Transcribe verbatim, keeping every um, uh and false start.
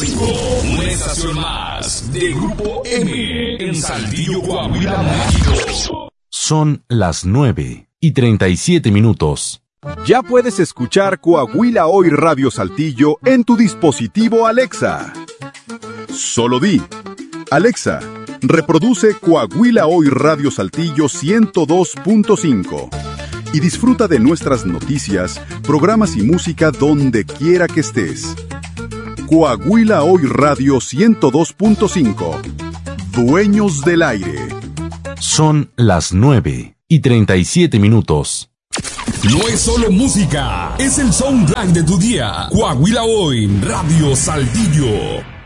cinco, una estación más de Grupo M en Saltillo, Coahuila, México. Son las nueve y treinta y siete minutos. Ya puedes escuchar Coahuila Hoy Radio Saltillo en tu dispositivo Alexa. Solo di: Alexa, reproduce Coahuila Hoy Radio Saltillo ciento dos punto cinco y disfruta de nuestras noticias, programas y música donde quiera que estés. Coahuila Hoy Radio ciento dos punto cinco. Dueños del aire. Son las nueve y treinta y siete minutos. No es solo música, es el soundtrack de tu día. Coahuila Hoy Radio Saltillo.